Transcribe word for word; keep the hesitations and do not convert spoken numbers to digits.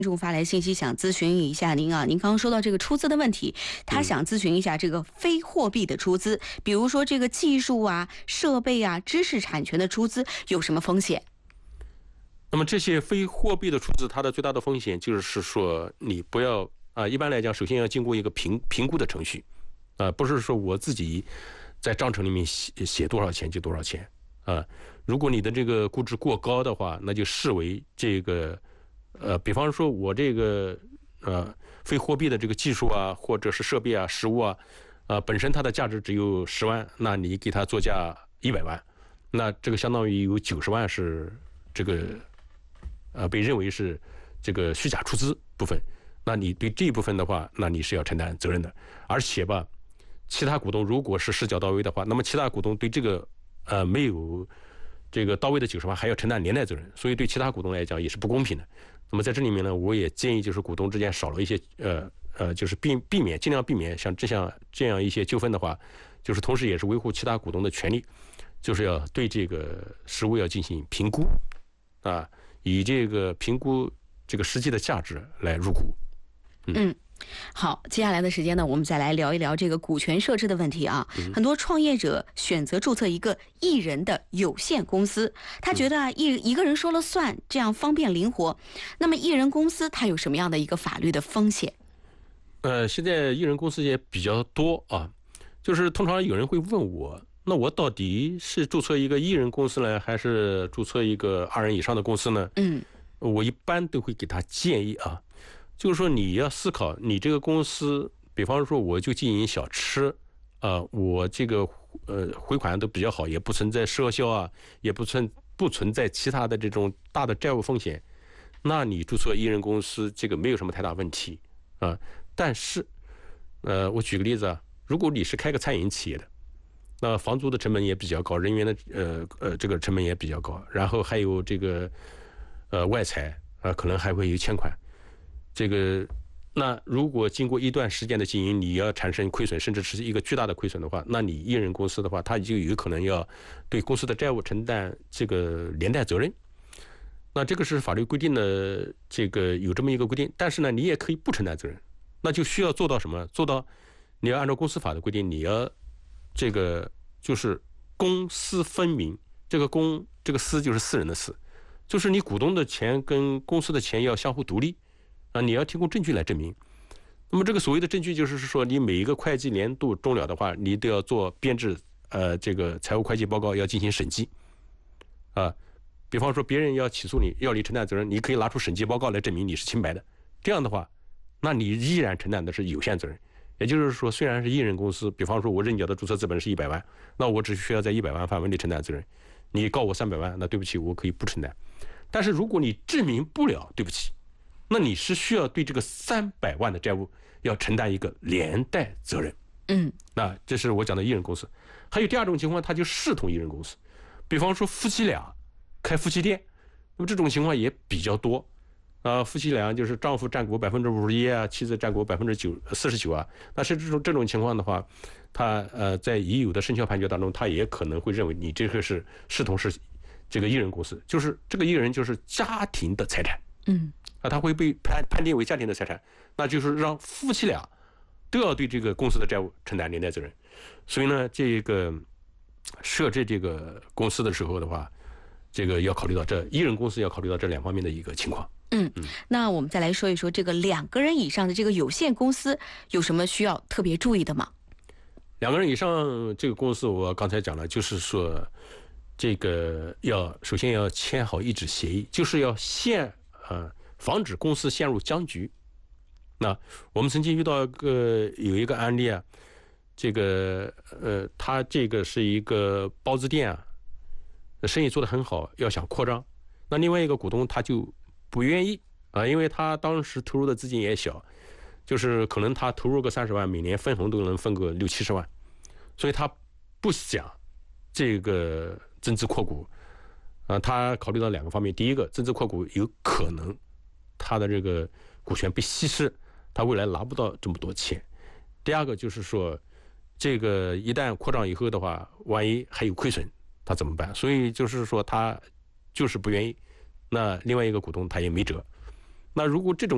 听众发来信息想咨询一下您啊，您刚刚说到这个出资的问题，他想咨询一下这个非货币的出资，比如说这个技术啊、设备啊、知识产权的出资有什么风险？ 那么这些非货币的出资，它的最大的风险就是说，你不要啊，一般来讲，首先要经过一个评评估的程序，啊，不是说我自己在章程里面写写多少钱就多少钱啊。如果你的这个估值过高的话，那就视为这个。呃，比方说我这个呃非货币的这个技术啊，或者是设备啊、实物啊，呃，本身它的价值只有十万，那你给它作价一百万，那这个相当于有九十万是这个呃被认为是这个虚假出资部分，那你对这一部分的话，那你是要承担责任的。而且吧，其他股东如果是实缴到位的话，那么其他股东对这个呃没有这个到位的九十万还要承担连带责任，所以对其他股东来讲也是不公平的。那么在这里面呢，我也建议就是股东之间少了一些呃呃，就是避避免尽量避免像这样这样一些纠纷的话，就是同时也是维护其他股东的权利，就是要对这个实物要进行评估啊，以这个评估这个实际的价值来入股。 嗯。嗯好，接下来的时间呢，我们再来聊一聊这个股权设置的问题啊。嗯、很多创业者选择注册一个一人的有限公司，他觉得啊，一一个人说了算，这样方便灵活。那么，一人公司它有什么样的一个法律的风险？ 呃，现在一人公司也比较多啊，就是通常有人会问我，那我到底是注册一个一人公司呢，还是注册一个二人以上的公司呢？嗯，我一般都会给他建议啊。就是说，你要思考，你这个公司，比方说，我就经营小吃，呃，我这个呃回款都比较好，也不存在赊销啊，也不存不存在其他的这种大的债务风险，那你注册一人公司，这个没有什么太大问题啊。但是，呃，我举个例子啊，如果你是开个餐饮企业的，那房租的成本也比较高，人员的呃呃这个成本也比较高，然后还有这个呃外财啊、呃，可能还会有欠款。这个，那如果经过一段时间的经营，你要产生亏损，甚至是一个巨大的亏损的话，那你一人公司的话，它就有可能要对公司的债务承担这个连带责任。那这个是法律规定的，这个有这么一个规定。但是呢，你也可以不承担责任，那就需要做到什么？做到你要按照公司法的规定，你要这个就是公私分明。这个公这个私就是私人的私，就是你股东的钱跟公司的钱要相互独立。啊，你要提供证据来证明。那么这个所谓的证据，就是说你每一个会计年度终了的话，你都要做编制，呃，这个财务会计报告要进行审计。啊，比方说别人要起诉你，要你承担责任，你可以拿出审计报告来证明你是清白的。这样的话，那你依然承担的是有限责任。也就是说，虽然是一人公司，比方说我认缴的注册资本是一百万，那我只需要在一百万范围内承担责任。你告我三百万，那对不起，我可以不承担。但是如果你证明不了，对不起。那你是需要对这个三百万的债务要承担一个连带责任。嗯，那这是我讲的一人公司。还有第二种情况，它就视同一人公司，比方说夫妻俩开夫妻店，那么这种情况也比较多。啊、呃，夫妻俩就是丈夫占股百分之五十一啊，妻子占股百分之九四十九啊。那是这种这种情况的话，他呃在已有的生效判决当中，他也可能会认为你这个是视同是这个一人公司，就是这个一人就是家庭的财产。嗯。啊，他会被判判定为家庭的财产，那就是让夫妻俩都要对这个公司的债务承担连带责任。所以呢，这个设置这个公司的时候的话，这个要考虑到这一人公司要考虑到这两方面的一个情况。 嗯，嗯那我们再来说一说这个两个人以上的这个有限公司有什么需要特别注意的吗？ 两个人以上这个公司，我刚才讲了，就是说这个要首先要签好一纸协议，就是要限呃。防止公司陷入僵局。那我们曾经遇到一个有一个案例啊，这个呃，他这个是一个包子店啊，生意做得很好，要想扩张。那另外一个股东他就不愿意啊，因为他当时投入的资金也小，就是可能他投入个三十万，每年分红都能分个六七十万，所以他不想这个增资扩股啊。他考虑到两个方面，第一个，增资扩股有可能他的这个股权被稀释，他未来拿不到这么多钱。第二个就是说，这个一旦扩张以后的话，万一还有亏损，他怎么办？所以就是说他就是不愿意。那另外一个股东他也没辙。那如果这种